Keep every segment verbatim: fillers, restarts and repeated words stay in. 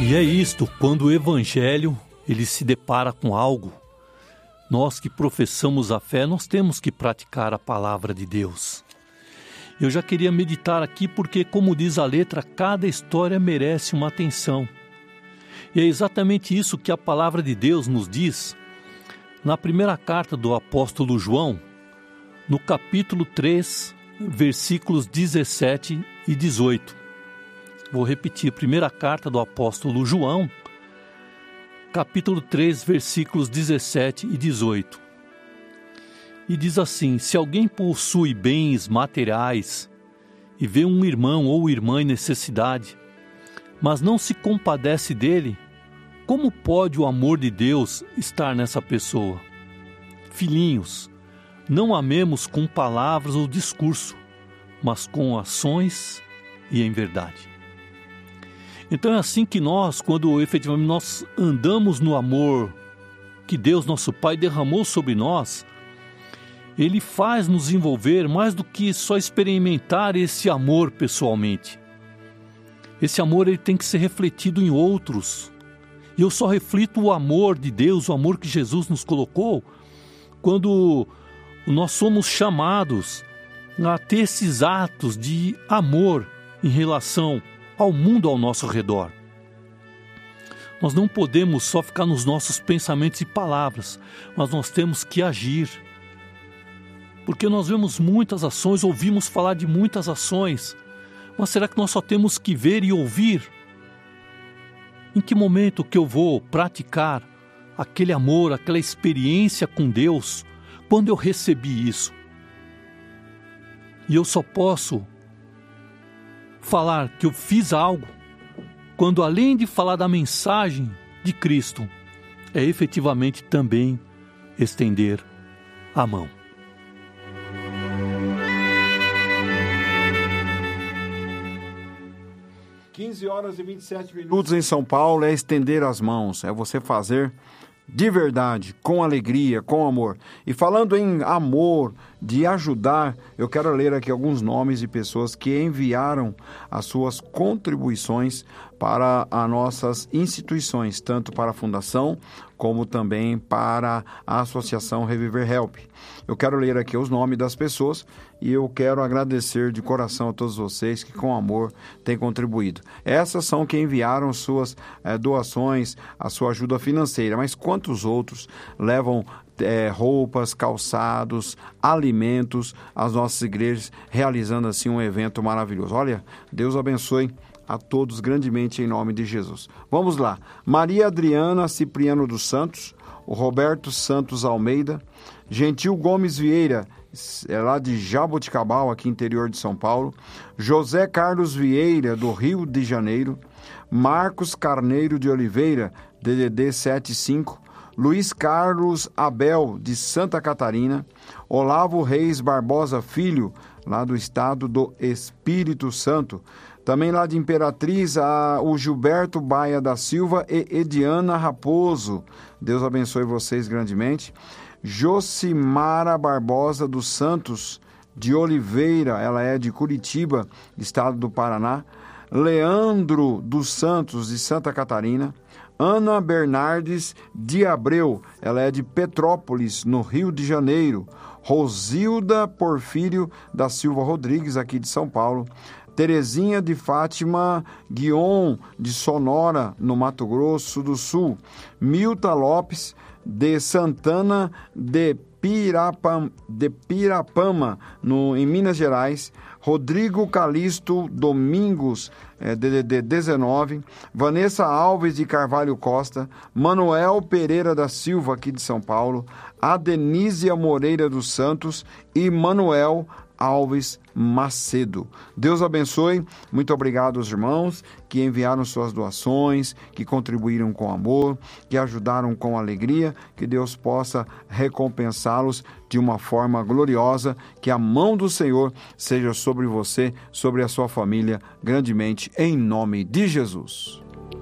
E é isto, quando o Evangelho ele se depara com algo, nós que professamos a fé, nós temos que praticar a palavra de Deus. Eu já queria meditar aqui porque, como diz a letra, cada história merece uma atenção. E é exatamente isso que a palavra de Deus nos diz na primeira carta do apóstolo João, no capítulo três, versículos dezessete e dezoito. Vou repetir, primeira carta do apóstolo João, capítulo três, versículos dezessete e dezoito. E diz assim: se alguém possui bens materiais e vê um irmão ou irmã em necessidade, mas não se compadece dele, como pode o amor de Deus estar nessa pessoa? Filhinhos, não amemos com palavras ou discurso, mas com ações e em verdade. Então é assim que nós, quando efetivamente nós andamos no amor que Deus, nosso Pai, derramou sobre nós, Ele faz nos envolver mais do que só experimentar esse amor pessoalmente. Esse amor ele tem que ser refletido em outros. E eu só reflito o amor de Deus, o amor que Jesus nos colocou, quando nós somos chamados a ter esses atos de amor em relação ao mundo ao nosso redor. Nós não podemos só ficar nos nossos pensamentos e palavras, mas nós temos que agir. Porque nós vemos muitas ações, ouvimos falar de muitas ações, mas será que nós só temos que ver e ouvir? Em que momento que eu vou praticar aquele amor, aquela experiência com Deus, quando eu recebi isso? E eu só posso falar que eu fiz algo quando, além de falar da mensagem de Cristo, é efetivamente também estender a mão. quinze horas e vinte e sete minutos em São Paulo é estender as mãos, é você fazer de verdade, com alegria, com amor. E falando em amor, de ajudar, eu quero ler aqui alguns nomes de pessoas que enviaram as suas contribuições para as nossas instituições, tanto para a Fundação, como também para a Associação Reviver Help. Eu quero ler aqui os nomes das pessoas e eu quero agradecer de coração a todos vocês que com amor têm contribuído. Essas são que enviaram suas eh, doações, a sua ajuda financeira, mas quantos outros levam É, roupas, calçados, alimentos às nossas igrejas, realizando assim um evento maravilhoso. Olha, Deus abençoe a todos grandemente em nome de Jesus. Vamos lá. Maria Adriana Cipriano dos Santos, o Roberto Santos Almeida, Gentil Gomes Vieira, é lá de Jaboticabal, aqui interior de São Paulo, José Carlos Vieira, do Rio de Janeiro, Marcos Carneiro de Oliveira, D D D setenta e cinco, Luiz Carlos Abel, de Santa Catarina, Olavo Reis Barbosa Filho, lá do estado do Espírito Santo. Também lá de Imperatriz, a, o Gilberto Baia da Silva e Ediana Raposo. Deus abençoe vocês grandemente. Jocimara Barbosa dos Santos, de Oliveira, ela é de Curitiba, estado do Paraná. Leandro dos Santos, de Santa Catarina. Ana Bernardes de Abreu, ela é de Petrópolis, no Rio de Janeiro. Rosilda Porfírio da Silva Rodrigues, aqui de São Paulo. Terezinha de Fátima Guion, de Sonora, no Mato Grosso do Sul. Milta Lopes, de Santana de Pirapam, de Pirapama, no, em Minas Gerais. Rodrigo Calixto Domingos, é, D D D dezenove, Vanessa Alves de Carvalho Costa, Manuel Pereira da Silva, aqui de São Paulo, Adenísia Moreira dos Santos e Manuel Alves Macedo. Deus abençoe. Muito obrigado aos irmãos que enviaram suas doações, que contribuíram com amor, que ajudaram com alegria. Que Deus possa recompensá-los de uma forma gloriosa. Que a mão do Senhor seja sobre você, sobre a sua família, grandemente, em nome de Jesus.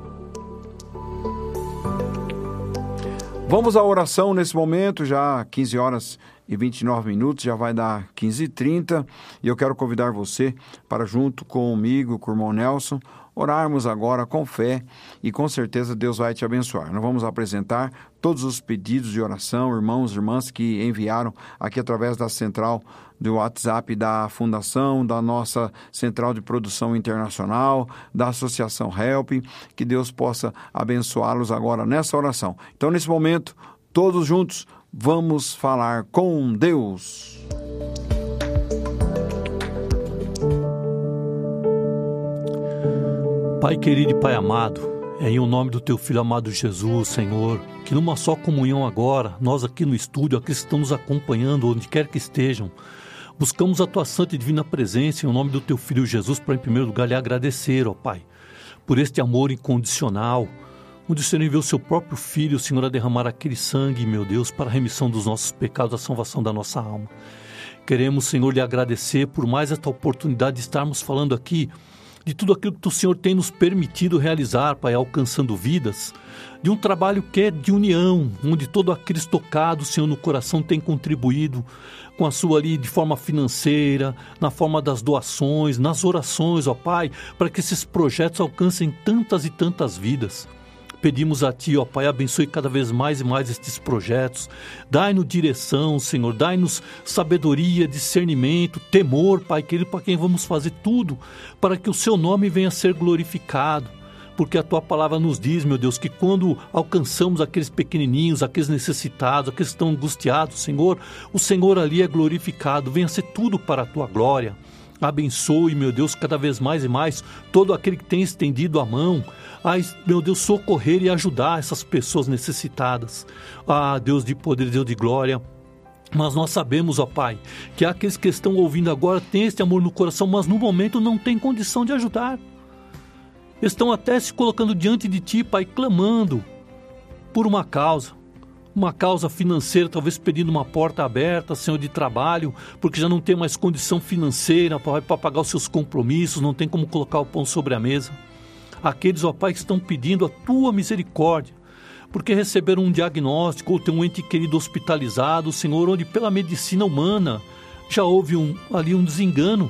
Vamos à oração nesse momento, já quinze horas e vinte e nove minutos, já vai dar quinze e trinta, e eu quero convidar você para, junto comigo, com o irmão Nelson, orarmos agora com fé e com certeza Deus vai te abençoar. Nós vamos apresentar todos os pedidos de oração, irmãos e irmãs que enviaram aqui através da central do WhatsApp da Fundação, da nossa Central de Produção Internacional, da Associação Help, que Deus possa abençoá-los agora nessa oração. Então, nesse momento, todos juntos, vamos falar com Deus. Pai querido e Pai amado, é em o nome do Teu Filho amado Jesus, Senhor, que numa só comunhão agora, nós aqui no estúdio, aqueles que estão nos acompanhando, onde quer que estejam, buscamos a Tua santa e divina presença em o nome do Teu Filho Jesus para, em primeiro lugar, lhe agradecer, ó Pai, por este amor incondicional, onde o Senhor enviou o Seu próprio Filho, o Senhor, a derramar aquele sangue, meu Deus, para a remissão dos nossos pecados, a salvação da nossa alma. Queremos, Senhor, lhe agradecer por mais esta oportunidade de estarmos falando aqui de tudo aquilo que o Senhor tem nos permitido realizar, Pai, alcançando vidas, de um trabalho que é de união, onde todo aqueles tocados, Senhor, no coração tem contribuído com a sua ali de forma financeira, na forma das doações, nas orações, ó Pai, para que esses projetos alcancem tantas e tantas vidas. Pedimos a Ti, ó Pai, abençoe cada vez mais e mais estes projetos. Dai-nos direção, Senhor, dai-nos sabedoria, discernimento, temor, Pai querido, para quem vamos fazer tudo, para que o Seu nome venha a ser glorificado. Porque a Tua palavra nos diz, meu Deus, que quando alcançamos aqueles pequenininhos, aqueles necessitados, aqueles que estão angustiados, Senhor, o Senhor ali é glorificado. Venha ser tudo para a Tua glória. Abençoe, meu Deus, cada vez mais e mais todo aquele que tem estendido a mão a, meu Deus, socorrer e ajudar essas pessoas necessitadas. Ah, Deus de poder, Deus de glória. Mas nós sabemos, ó Pai, que aqueles que estão ouvindo agora têm este amor no coração, mas no momento não têm condição de ajudar. Estão até se colocando diante de Ti, Pai, clamando por uma causa. Uma causa financeira, talvez pedindo uma porta aberta, Senhor, de trabalho, porque já não tem mais condição financeira para pagar os seus compromissos, não tem como colocar o pão sobre a mesa. Aqueles, ó Pai, que estão pedindo a Tua misericórdia, porque receberam um diagnóstico ou tem um ente querido hospitalizado, Senhor, onde pela medicina humana já houve um, ali um desengano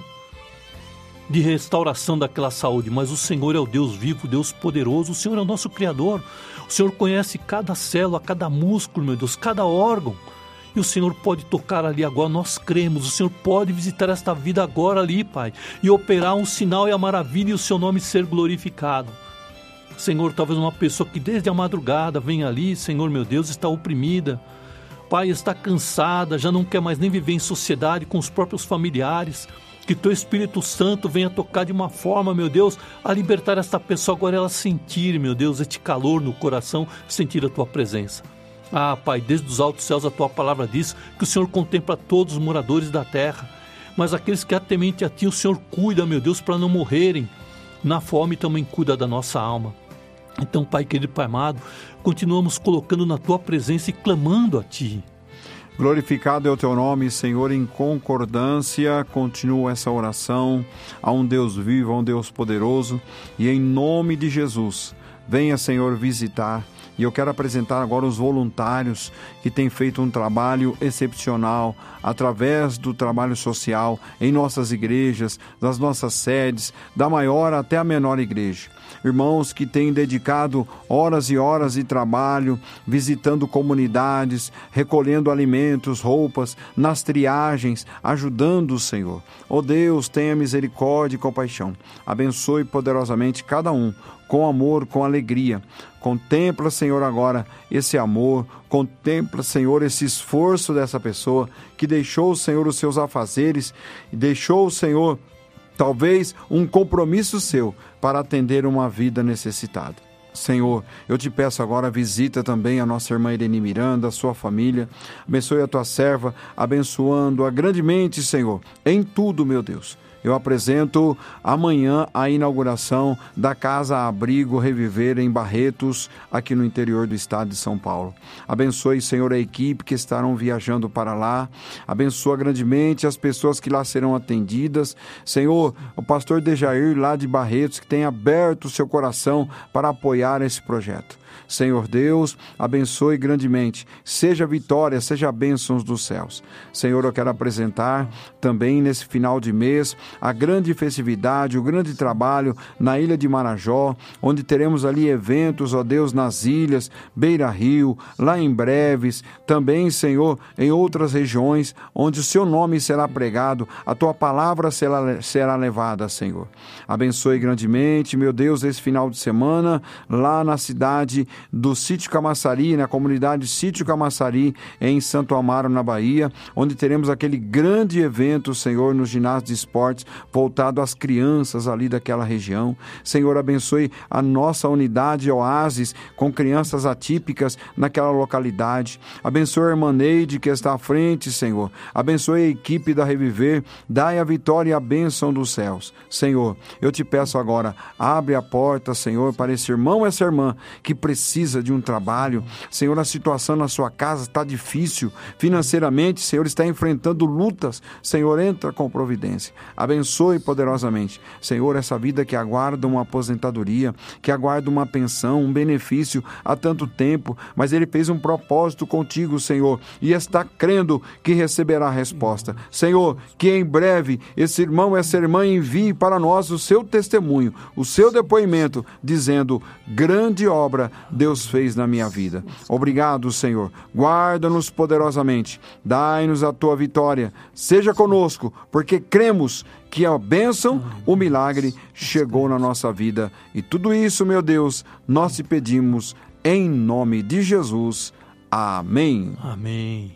de restauração daquela saúde, mas o Senhor é o Deus vivo, Deus poderoso, o Senhor é o nosso Criador, o Senhor conhece cada célula, cada músculo, meu Deus, cada órgão, e o Senhor pode tocar ali agora, nós cremos, o Senhor pode visitar esta vida agora ali, Pai, e operar um sinal e a maravilha e o Seu nome ser glorificado. Senhor, talvez uma pessoa que desde a madrugada vem ali, Senhor, meu Deus, está oprimida, Pai, está cansada, já não quer mais nem viver em sociedade com os próprios familiares. Que Teu Espírito Santo venha tocar de uma forma, meu Deus, a libertar esta pessoa, agora ela sentir, meu Deus, este calor no coração, sentir a Tua presença. Ah, Pai, desde os altos céus a Tua palavra diz que o Senhor contempla todos os moradores da terra, mas aqueles que atemente a Ti, o Senhor cuida, meu Deus, para não morrerem. Na fome também cuida da nossa alma. Então, Pai querido, Pai amado, continuamos colocando na Tua presença e clamando a Ti. Glorificado é o Teu nome, Senhor, em concordância, continua essa oração a um Deus vivo, a um Deus poderoso, e em nome de Jesus, venha, Senhor, visitar. E eu quero apresentar agora os voluntários que têm feito um trabalho excepcional através do trabalho social em nossas igrejas, das nossas sedes, da maior até a menor igreja. Irmãos que têm dedicado horas e horas de trabalho, visitando comunidades, recolhendo alimentos, roupas, nas triagens, ajudando o Senhor. Ó Deus, tenha misericórdia e compaixão. Abençoe poderosamente cada um, com amor, com alegria. Contempla, Senhor, agora esse amor, contempla, Senhor, esse esforço dessa pessoa que deixou, Senhor, os seus afazeres e deixou, Senhor, talvez um compromisso seu para atender uma vida necessitada. Senhor, eu te peço agora, visita também a nossa irmã Irene Miranda, a sua família, abençoe a tua serva, abençoando-a grandemente, Senhor, em tudo, meu Deus. Eu apresento amanhã a inauguração da Casa Abrigo Reviver em Barretos, aqui no interior do estado de São Paulo. Abençoe, Senhor, a equipe que estarão viajando para lá. Abençoa grandemente as pessoas que lá serão atendidas. Senhor, o pastor Dejair, lá de Barretos, que tem aberto o seu coração para apoiar esse projeto. Senhor Deus, abençoe grandemente, seja vitória, seja bênçãos dos céus. Senhor, eu quero apresentar também nesse final de mês a grande festividade, o grande trabalho na ilha de Marajó, onde teremos ali eventos, ó Deus, nas ilhas, Beira Rio, lá em Breves, também, Senhor, em outras regiões, onde o seu nome será pregado, a tua palavra será, será levada, Senhor. Abençoe grandemente, meu Deus, esse final de semana, lá na cidade do Sítio Camaçari, na comunidade Sítio Camaçari, em Santo Amaro, na Bahia, onde teremos aquele grande evento, Senhor, no ginásio de esportes, voltado às crianças ali daquela região. Senhor, abençoe a nossa unidade Oásis, com crianças atípicas naquela localidade. Abençoe a irmã Neide, que está à frente, Senhor. Abençoe a equipe da Reviver, dai a vitória e a bênção dos céus. Senhor, eu te peço agora, abre a porta, Senhor, para esse irmão, essa irmã, que precisa de um trabalho. Senhor, a situação na sua casa está difícil, financeiramente, Senhor, está enfrentando lutas. Senhor, entra com providência. Abençoe poderosamente, Senhor, essa vida que aguarda uma aposentadoria, que aguarda uma pensão, um benefício há tanto tempo, mas ele fez um propósito contigo, Senhor, e está crendo que receberá a resposta. Senhor, que em breve esse irmão, essa irmã envie para nós o seu testemunho, o seu depoimento, dizendo: grande obra Deus fez na minha vida. Obrigado, Senhor. Guarda-nos poderosamente. Dai-nos a tua vitória. Seja conosco, porque cremos que a bênção, o milagre chegou na nossa vida. E tudo isso, meu Deus, nós te pedimos em nome de Jesus. Amém. Amém.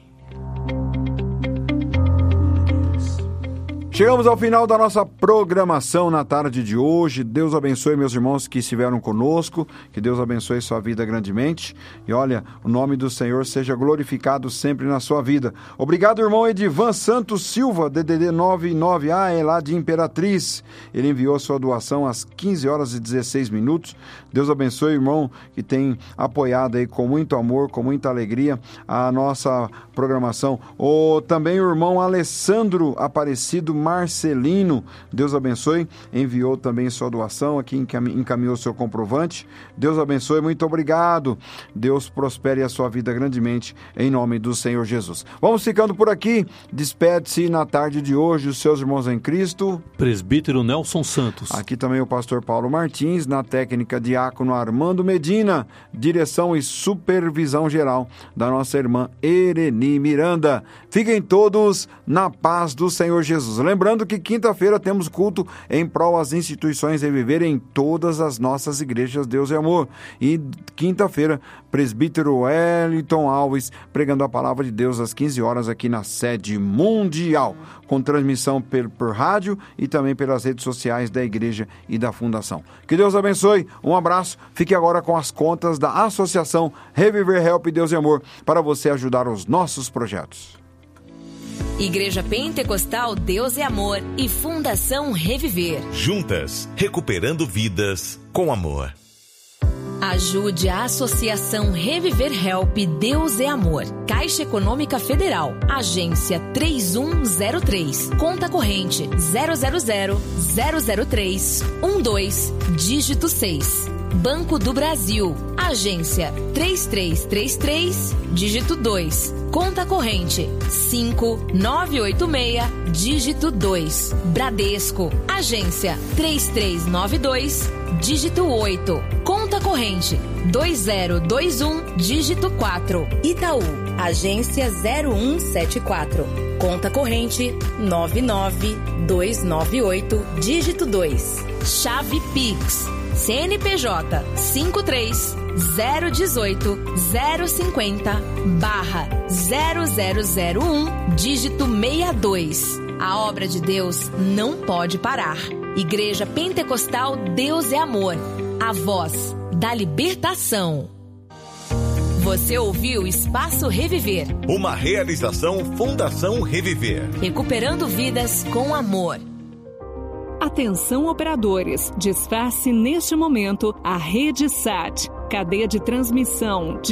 Chegamos ao final da nossa programação na tarde de hoje. Deus abençoe meus irmãos que estiveram conosco, que Deus abençoe sua vida grandemente. E olha, o nome do Senhor seja glorificado sempre na sua vida. Obrigado, irmão Edivan Santos Silva, D D D nove nove A, é lá de Imperatriz. Ele enviou sua doação às quinze horas e dezesseis minutos. Deus abençoe, irmão, que tem apoiado aí com muito amor, com muita alegria a nossa programação. O, também o irmão Alessandro Aparecido Marcelino, Deus abençoe, enviou também sua doação, aqui encaminhou seu comprovante. Deus abençoe, muito obrigado. Deus prospere a sua vida grandemente, em nome do Senhor Jesus. Vamos ficando por aqui. Despede-se na tarde de hoje os seus irmãos em Cristo, presbítero Nelson Santos. Aqui também o pastor Paulo Martins, na técnica diácono Armando Medina, direção e supervisão geral da nossa irmã Ereni Miranda. Fiquem todos na paz do Senhor Jesus. Lembrando que quinta-feira temos culto em prol às instituições Reviver em todas as nossas igrejas Deus e Amor. E quinta-feira, presbítero Wellington Alves pregando a palavra de Deus às quinze horas aqui na sede mundial, com transmissão por, por rádio e também pelas redes sociais da igreja e da fundação. Que Deus abençoe, um abraço. Fique agora com as contas da Associação Reviver Help Deus e Amor para você ajudar os nossos projetos. Igreja Pentecostal Deus é Amor e Fundação Reviver. Juntas, recuperando vidas com amor. Ajude a Associação Reviver Help Deus é Amor. Caixa Econômica Federal. Agência três um zero três. Conta corrente zero zero zero zero zero três um dois, dígito seis. Banco do Brasil. Agência três três três três, dígito dois. Conta corrente cinco nove oito seis, dígito dois. Bradesco. Agência três três nove dois, dígito oito. Conta corrente dois zero dois um, dígito quatro. Itaú. Agência zero um sete quatro. Conta corrente nove nove dois nove oito, dígito dois. Chave Pix. C N P J cinco três zero um oito zero cinco zero barra zero zero zero um, dígito sessenta e dois. A obra de Deus não pode parar. Igreja Pentecostal Deus é Amor. A voz da libertação. Você ouviu Espaço Reviver. Uma realização Fundação Reviver. Recuperando vidas com amor. Atenção operadores, desface neste momento a rede S A T, cadeia de transmissão de